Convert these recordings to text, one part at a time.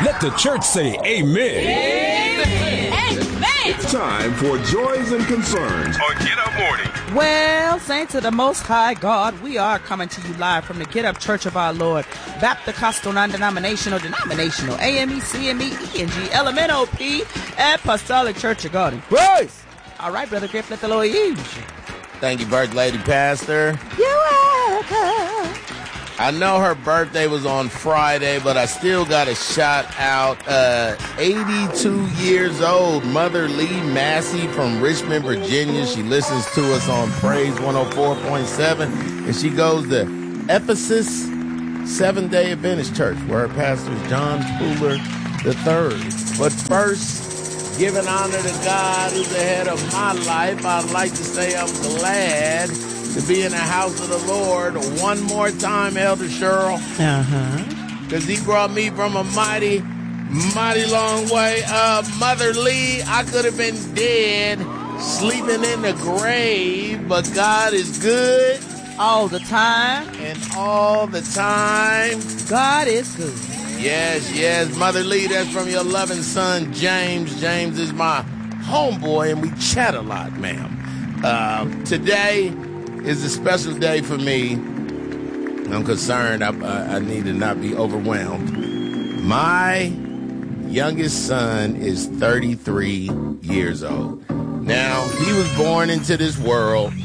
Let the church say amen. Amen. It's time for Joys and Concerns on Get Up Morning. Well, saints of the Most High God, we are coming to you live from the Get Up Church of Our Lord, Baptist non-denominational, AME, CME, ENG, LMNOP, Apostolic Church of God in Christ. All right, Brother Griff, let the Lord use you. Thank you, First Lady Pastor. You're welcome. I know her birthday was on Friday, but I still got to shout out 82 years old, Mother Lee Massey from Richmond, Virginia. She listens to us on Praise 104.7, and she goes to Ephesus Seventh-day Adventist Church, where her pastor is John Spooler III. But first, giving honor to God who's the head of my life, I'd like to say I'm glad to be in the house of the Lord one more time, Elder Cheryl. Because he brought me from a mighty long way. Mother Lee, I could have been dead, sleeping in the grave, but God is good. All the time. And all the time. God is good. Yes. Mother Lee, that's from your loving son, James. James is my homeboy, and we chat a lot, ma'am. Today is a special day for me. I'm concerned. I need to not be overwhelmed. My youngest son is 33 years old. Now, he was born into this world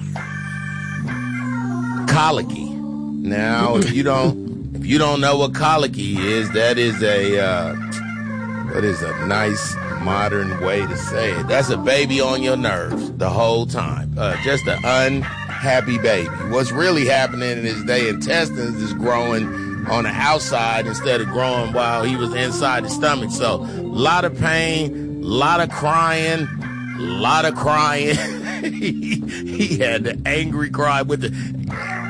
colicky. Now, if you don't know what colicky is, that is a nice modern way to say it. That's a baby on your nerves the whole time. Just an unhappy baby. What's really happening is their intestines is growing on the outside instead of growing while he was inside the stomach. So, a lot of pain, a lot of crying. He had the angry cry with the...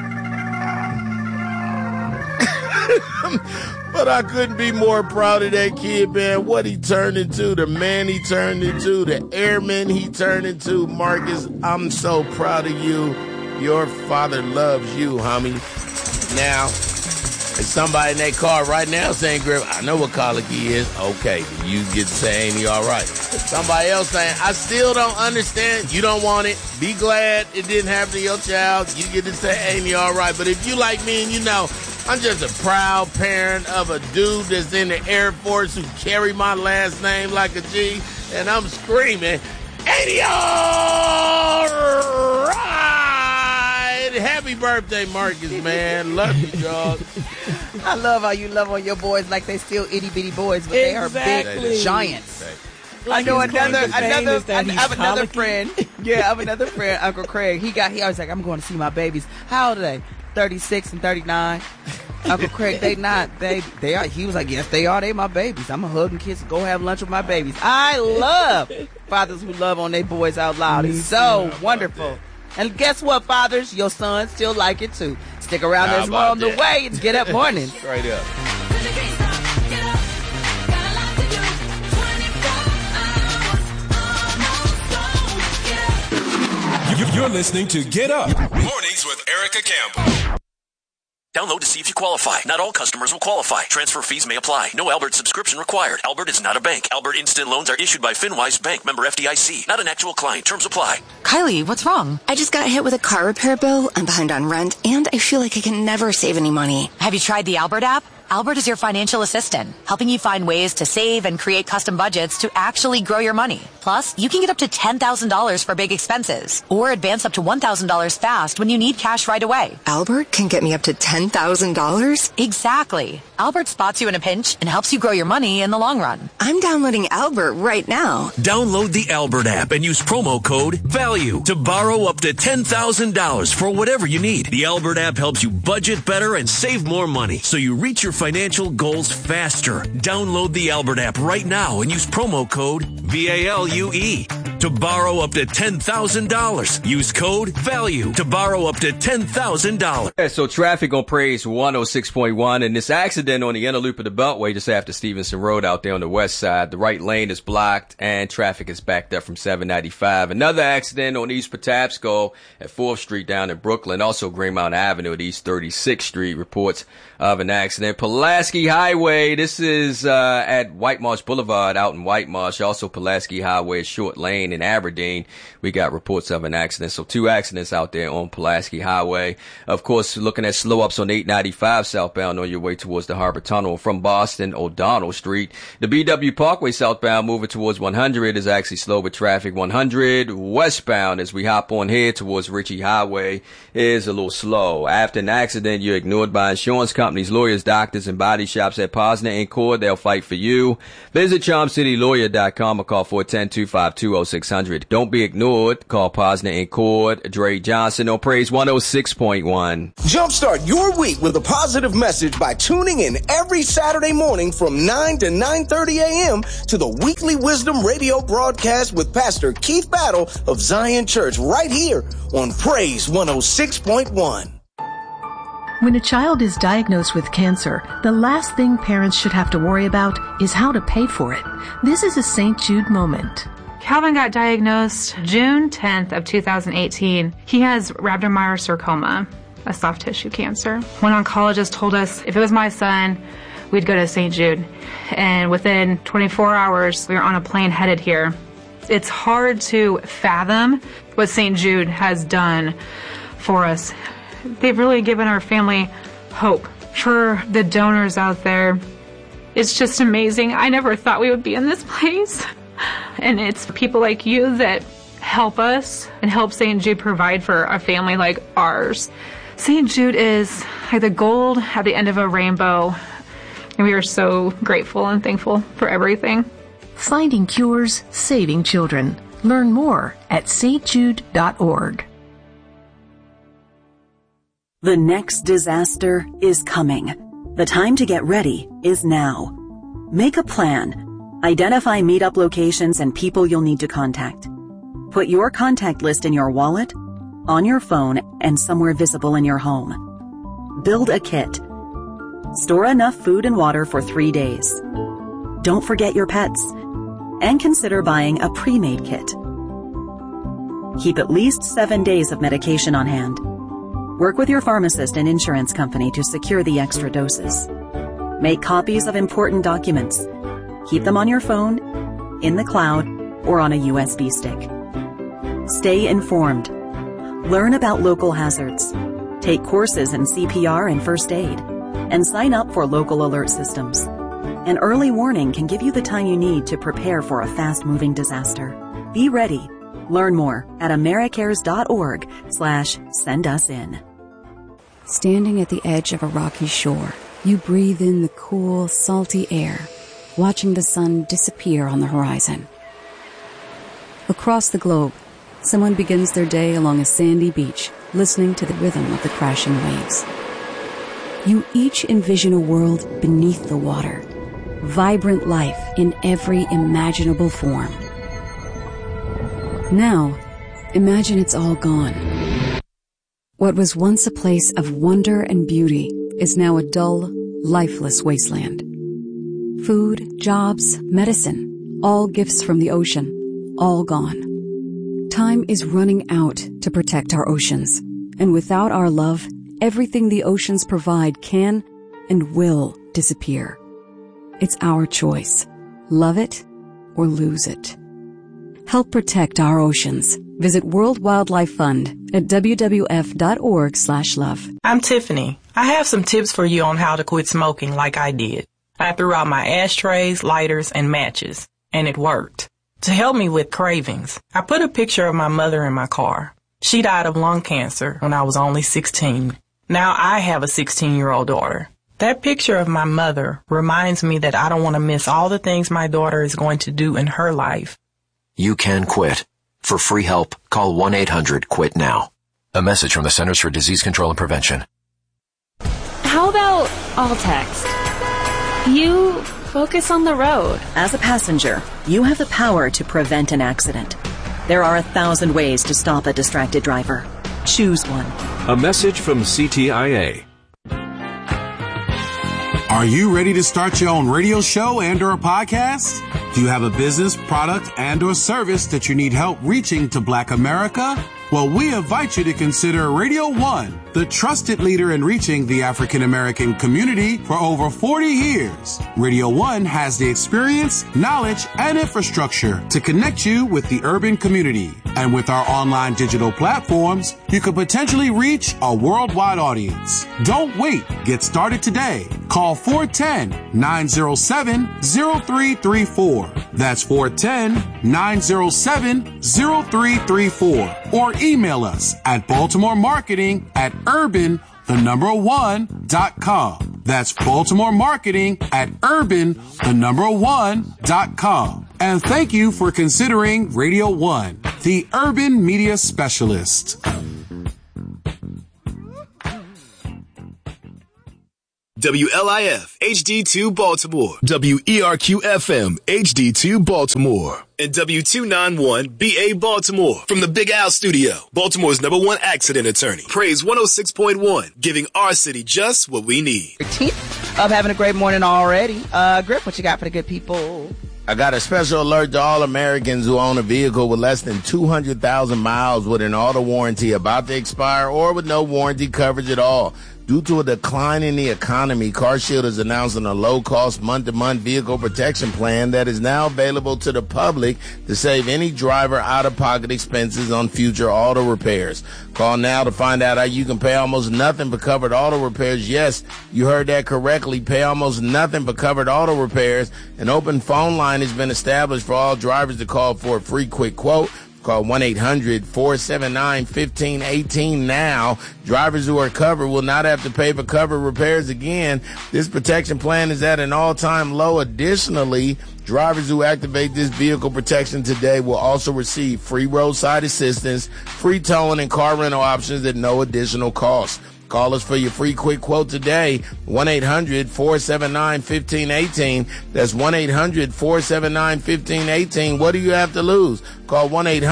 But I couldn't be more proud of that kid, man. What he turned into, the man he turned into, the airman he turned into. Marcus, I'm so proud of you. Your father loves you, homie. Now, there's somebody in that car right now saying, Griff, I know what colicky is. Okay, you get to say, ain't he all right? Somebody else saying, I still don't understand. You don't want it. Be glad it didn't happen to your child. You get to say, ain't he all right? But if you like me and you know, I'm just a proud parent of a dude that's in the Air Force who carry my last name like a G, and I'm screaming, ain't he all right? Happy birthday, Marcus, man. Love you, dog. I love how you love on your boys like they still itty-bitty boys, but they are big giants. Like I have another friend. Yeah, I have another friend, Uncle Craig. He always like, I'm going to see my babies. How old are they? 36 and 39. Uncle Craig, they are. He was like, yes, they are. They my babies. I'm going to hug and kiss and go have lunch with my babies. I love fathers who love on their boys out loud. It's so wonderful. And guess what, fathers? Your sons still like it too. Stick around. There's more on the way. It's Get Up Morning. Straight up. You're listening to Get Up Mornings with Erica Campbell. Download to see if you qualify. Not all customers will qualify. Transfer fees may apply. No Albert subscription required. Albert is not a bank. Albert Instant Loans are issued by FinWise Bank, member FDIC. Not an actual client. Terms apply. Kylie, what's wrong? I just got hit with a car repair bill. I'm behind on rent, and I feel like I can never save any money. Have you tried the Albert app? Albert is your financial assistant, helping you find ways to save and create custom budgets to actually grow your money. Plus, you can get up to $10,000 for big expenses, or advance up to $1,000 fast when you need cash right away. Albert can get me up to $10,000? Exactly. Albert spots you in a pinch and helps you grow your money in the long run. I'm downloading Albert right now. Download the Albert app and use promo code VALUE to borrow up to $10,000 for whatever you need. The Albert app helps you budget better and save more money, so you reach your financial goals faster. Download the Albert app right now and use promo code VALUE. to borrow up to $10,000. Use code VALUE to borrow up to $10,000. Yeah, so traffic on Praise 106.1, and this accident on the inner loop of the Beltway just after Stevenson Road out there on the west side. The right lane is blocked and traffic is backed up from 795. Another accident on East Patapsco at 4th Street down in Brooklyn. Also Greenmount Avenue at East 36th Street reports of an accident. Pulaski Highway, this is at White Marsh Boulevard out in White Marsh. Also Pulaski Highway, Short Lane in Aberdeen. We got reports of an accident. So 2 accidents out there on Pulaski Highway. Of course, looking at slow ups on 895 southbound on your way towards the Harbor Tunnel from Boston, O'Donnell Street. The BW Parkway southbound moving towards 100 is actually slow with traffic. 100 westbound as we hop on here towards Ritchie Highway is a little slow. After an accident, you're ignored by insurance companies, lawyers, doctors, and body shops at Posner & Cord. They'll fight for you. Visit CharmCityLawyer.com or call 410-252-0600. Don't be ignored. Call Posner & Cord. Dre Johnson on Praise 106.1. Jumpstart your week with a positive message by tuning in every Saturday morning from 9 to 9:30 a.m. to the weekly Wisdom Radio broadcast with Pastor Keith Battle of Zion Church right here on Praise 106.1. When a child is diagnosed with cancer, the last thing parents should have to worry about is how to pay for it. This is a St. Jude moment. Calvin got diagnosed June 10th of 2018. He has rhabdomyosarcoma, a soft tissue cancer. One oncologist told us if it was my son, we'd go to St. Jude. And within 24 hours, we were on a plane headed here. It's hard to fathom what St. Jude has done for us. They've really given our family hope. For the donors out there, it's just amazing. I never thought we would be in this place. And it's people like you that help us and help St. Jude provide for a family like ours. St. Jude is like the gold at the end of a rainbow. And we are so grateful and thankful for everything. Finding cures, saving children. Learn more at stjude.org. The next disaster is coming. The time to get ready is now. Make a plan. Identify meetup locations and people you'll need to contact. Put your contact list in your wallet, on your phone, and somewhere visible in your home. Build a kit. Store enough food and water for 3 days. Don't forget your pets. And consider buying a pre-made kit. Keep at least 7 days of medication on hand. Work with your pharmacist and insurance company to secure the extra doses. Make copies of important documents. Keep them on your phone, in the cloud, or on a USB stick. Stay informed. Learn about local hazards. Take courses in CPR and first aid. And sign up for local alert systems. An early warning can give you the time you need to prepare for a fast-moving disaster. Be ready. Learn more at americares.org/sendusin. Standing at the edge of a rocky shore, you breathe in the cool, salty air, watching the sun disappear on the horizon. Across the globe, someone begins their day along a sandy beach, listening to the rhythm of the crashing waves. You each envision a world beneath the water, vibrant life in every imaginable form. Now, imagine it's all gone. What was once a place of wonder and beauty is now a dull, lifeless wasteland. Food, jobs, medicine, all gifts from the ocean, all gone. Time is running out to protect our oceans, and without our love, everything the oceans provide can and will disappear. It's our choice. Love it or lose it. Help protect our oceans. Visit World Wildlife Fund at wwf.org/love. I'm Tiffany. I have some tips for you on how to quit smoking like I did. I threw out my ashtrays, lighters, and matches, and it worked. To help me with cravings, I put a picture of my mother in my car. She died of lung cancer when I was only 16. Now I have a 16-year-old daughter. That picture of my mother reminds me that I don't want to miss all the things my daughter is going to do in her life. You can quit. For free help, call 1-800-QUIT-NOW. A message from the Centers for Disease Control and Prevention. How about all text? You focus on the road. As a passenger, you have the power to prevent an accident. There are 1,000 ways to stop a distracted driver. Choose one. A message from CTIA. Are you ready to start your own radio show and/or a podcast? Do you have a business, product, and/or service that you need help reaching to Black America? Well, we invite you to consider Radio One, the trusted leader in reaching the African American community for over 40 years. Radio One has the experience, knowledge, and infrastructure to connect you with the urban community. And with our online digital platforms, you could potentially reach a worldwide audience. Don't wait. Get started today. Call 410-907-0334. That's 410-907-0334. Or email us at BaltimoreMarketing@urban1.com. That's BaltimoreMarketing@urban1.com. And thank you for considering Radio One, the urban media specialist. WLIF HD2 Baltimore, WERQ FM HD2 Baltimore, and W291BA Baltimore from the Big Al Studio, Baltimore's #1 accident attorney. Praise 106.1, giving our city just what we need. Of having a great morning already. Griff, what you got for the good people? I got a special alert to all Americans who own a vehicle with less than 200,000 miles with an auto warranty about to expire or with no warranty coverage at all. Due to a decline in the economy, CarShield is announcing a low-cost month-to-month vehicle protection plan that is now available to the public to save any driver out-of-pocket expenses on future auto repairs. Call now to find out how you can pay almost nothing for covered auto repairs. Yes, you heard that correctly. Pay almost nothing for covered auto repairs. An open phone line has been established for all drivers to call for a free quick quote. Call 1-800-479-1518 now. Drivers who are covered will not have to pay for covered repairs again. This protection plan is at an all-time low. Additionally, drivers who activate this vehicle protection today will also receive free roadside assistance, free towing, and car rental options at no additional cost. Call us for your free quick quote today, 1-800-479-1518. That's 1-800-479-1518. What do you have to lose? Call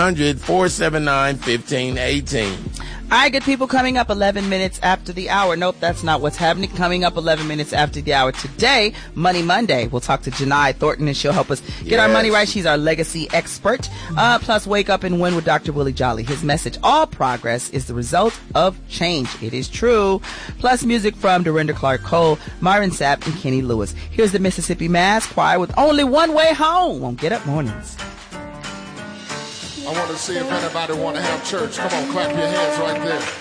1-800-479-1518. All right, good people, coming up 11 minutes after the hour. Nope, that's not what's happening. Coming up 11 minutes after the hour today, Money Monday. We'll talk to Janai Thornton, and she'll help us get our money right. She's our legacy expert. Plus, Wake Up and Win with Dr. Willie Jolly. His message, all progress is the result of change. It is true. Plus, music from Dorinda Clark Cole, Myron Sapp, and Kenny Lewis. Here's the Mississippi Mass Choir with Only One Way Home on Get Up Mornings. I want to see if anybody want to have church. Come on, clap your hands right there.